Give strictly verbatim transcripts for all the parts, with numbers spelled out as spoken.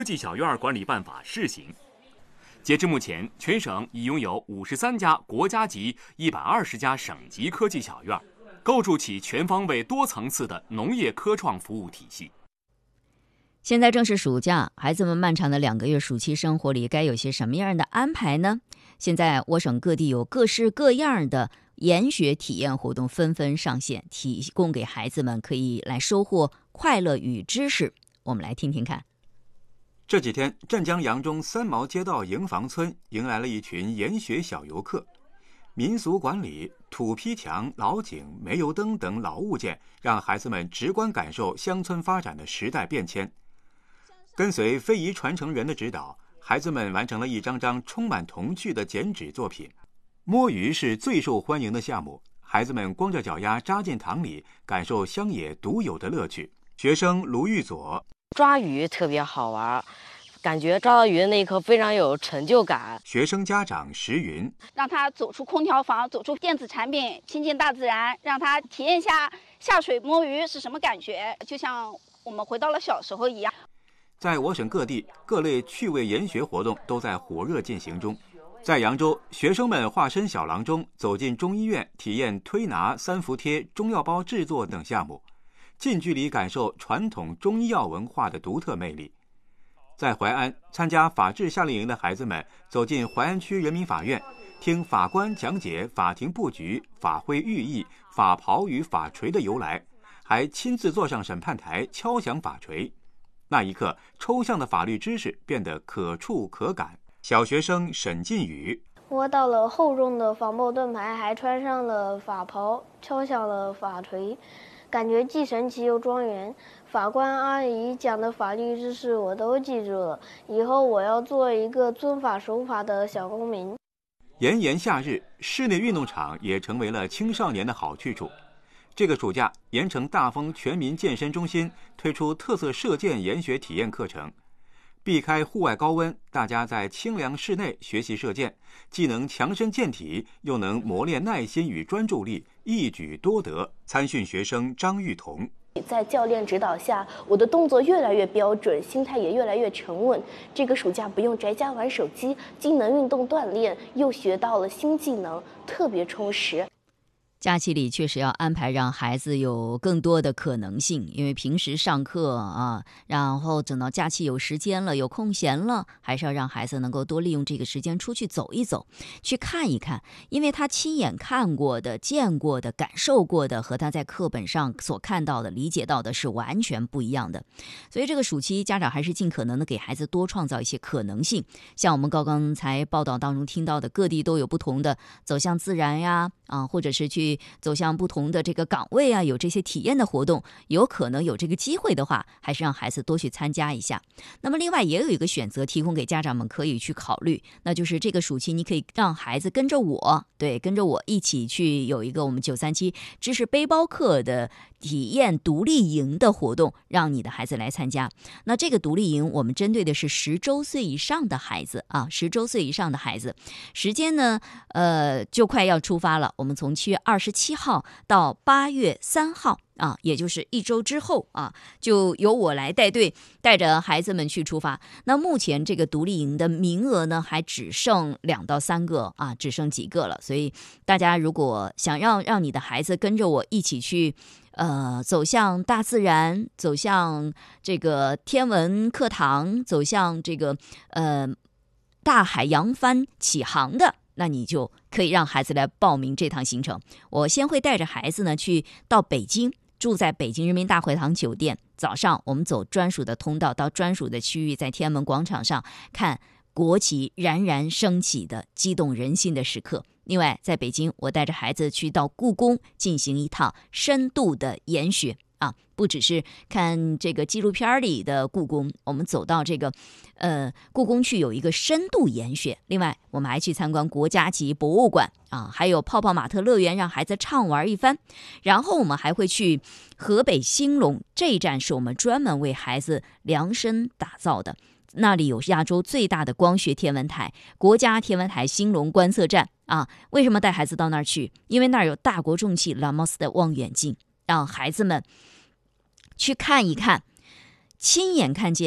科技小院管理办法试行。截至目前，全省已拥有五十三家国家级、一百二十家省级科技小院，构筑起全方位、多层次的农业科创服务体系。 现在正是暑假，孩子们漫长的两个月暑期生活里该有些什么样的安排呢？现在我省各地有各式各样的研学体验活动纷纷上线，提供给孩子们可以来收获快乐与知识。我们来听听看。 这几天，镇江杨中三毛街道营房村迎来了一群研学小游客。民俗管理、土坯墙、老井、煤油灯等老物件，让孩子们直观感受乡村发展的时代变迁。跟随非遗传承人的指导，孩子们完成了一张张充满童趣的剪纸作品。摸鱼是最受欢迎的项目，孩子们光着脚丫扎进塘里，感受乡野独有的乐趣。学生卢玉佐： 抓鱼特别好玩，感觉抓到鱼的那一刻非常有成就感。 学生家长石云： 让他走出空调房，走出电子产品，亲近大自然，让他体验一下下水摸鱼是什么感觉，就像我们回到了小时候一样。 在我省各地，各类趣味研学活动都在火热进行中。在扬州，学生们化身小郎中，走进中医院，体验推拿、三伏贴、中药包制作等项目，近距离感受传统中医药文化的独特魅力。在淮安，参加法治夏令营的孩子们走进淮安区人民法院，听法官讲解法庭布局、法徽寓意、法袍与法锤的由来，还亲自坐上审判台敲响法锤。那一刻，抽象的法律知识变得可触可感。小学生沈进宇： 摸到了厚重的仿冒盾牌，还穿上了法袍，敲响了法锤，感觉既神奇又庄严。法官阿姨讲的法律知识我都记住了，以后我要做一个遵法守法的小公民。 炎炎夏日，室内运动场也成为了青少年的好去处。这个暑假，盐城大丰全民健身中心推出特色射箭研学体验课程，避开户外高温，大家在清凉室内学习射箭，既能强身健体，又能磨练耐心与专注力，一举多得。参训学生张玉彤： 在教练指导下，我的动作越来越标准，心态也越来越沉稳。这个暑假不用宅家玩手机，既能运动锻炼，又学到了新技能，特别充实。 假期里确实要安排让孩子有更多的可能性，因为平时上课啊，然后等到假期有时间了，有空闲了，还是要让孩子能够多利用这个时间出去走一走，去看一看，因为他亲眼看过的、见过的、感受过的，和他在课本上所看到的、理解到的是完全不一样的。所以这个暑期，家长还是尽可能的给孩子多创造一些可能性。像我们刚刚才报道当中听到的，各地都有不同的走向自然呀，啊，或者是去走向不同的这个岗位啊，有这些体验的活动，有可能有这个机会的话，还是让孩子多去参加一下。那么另外也有一个选择提供给家长们可以去考虑，那就是这个暑期你可以让孩子跟着我，对，跟着我一起去有一个我们九三七知识背包课的体验独立营的活动，让你的孩子来参加。那这个独立营我们针对的是十周岁以上的孩子啊，十周岁以上的孩子，时间呢，呃，就快要出发了。我们从七月二十七号到八月三号啊，也就是一周之后啊，就由我来带队，带着孩子们去出发。那目前这个独立营的名额呢，还只剩两到三个啊，只剩几个了。所以大家如果想要让你的孩子跟着我一起去，呃，走向大自然，走向这个天文课堂，走向这个呃大海扬帆起航的，那你就可以让孩子来报名这趟行程。我先会带着孩子呢去到北京，住在北京人民大会堂酒店。早上我们走专属的通道到专属的区域，在天安门广场上看国旗冉冉升起的激动人心的时刻。另外，在北京，我带着孩子去到故宫进行一趟深度的研学啊，不只是看这个纪录片里的故宫，我们走到这个呃故宫去有一个深度研学。另外，我们还去参观国家级博物馆啊，还有泡泡玛特乐园，让孩子畅玩一番。然后我们还会去河北兴隆，这一站是我们专门为孩子量身打造的。那里有亚洲最大的光学天文台，国家天文台兴隆观测站啊。为什么带孩子到那儿去？因为那儿有大国重器拉莫斯的望远镜，让孩子们去看一看，亲眼看见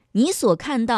你所看到